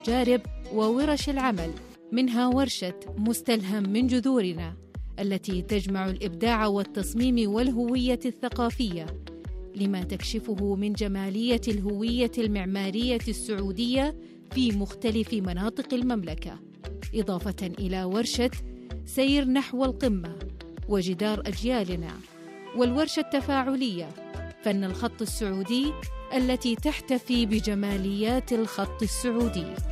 جارب وورش العمل، منها ورشة مستلهم من جذورنا التي تجمع الإبداع والتصميم والهوية الثقافية لما تكشفه من جمالية الهوية المعمارية السعودية في مختلف مناطق المملكة، إضافة إلى ورشة سير نحو القمة وجدار أجيالنا، والورشة التفاعلية فن الخط السعودي التي تحتفي بجماليات الخط السعودي.